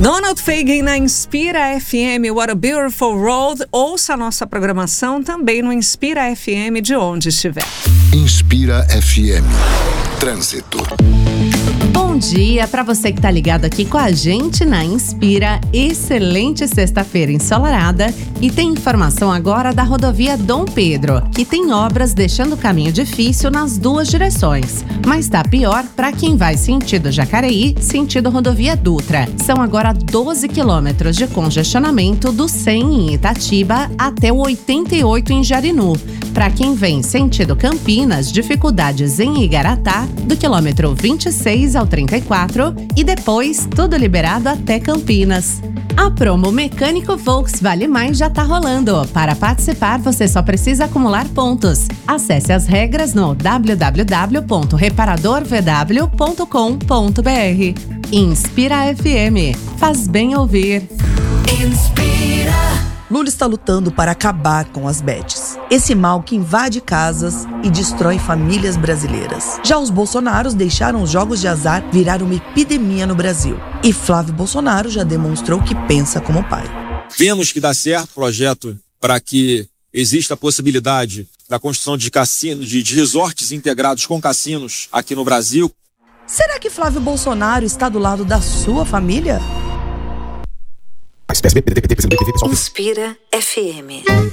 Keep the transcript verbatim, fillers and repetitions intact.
Donald Fagen na Inspira F M, What a Beautiful World. Ouça a nossa programação também no Inspira F M, de onde estiver. Inspira F M. Trânsito. Bom dia para você que está ligado aqui com a gente na Inspira. Excelente sexta-feira ensolarada. E tem informação agora da rodovia Dom Pedro, que tem obras deixando o caminho difícil nas duas direções. Mas tá pior para quem vai sentido Jacareí, sentido rodovia Dutra. São agora doze quilômetros de congestionamento do cem em Itatiba até o oitenta e oito em Jarinu. Para quem vem sentido Campinas, dificuldades em Igaratá, do quilômetro vinte e seis ao trinta e quatro, e depois tudo liberado até Campinas. A promo Mecânico Volks Vale Mais já tá rolando. Para participar, você só precisa acumular pontos. Acesse as regras no w w w ponto reparador v w ponto com ponto b r. Inspira F M. Faz bem ouvir. Inspira. Lula está lutando para acabar com as bets, esse mal que invade casas e destrói famílias brasileiras. Já os bolsonaros deixaram os jogos de azar virar uma epidemia no Brasil. E Flávio Bolsonaro já demonstrou que pensa como pai. Vemos que dá certo o projeto para que exista a possibilidade da construção de cassinos, de, de resorts integrados com cassinos aqui no Brasil. Será que Flávio Bolsonaro está do lado da sua família? Inspira F M.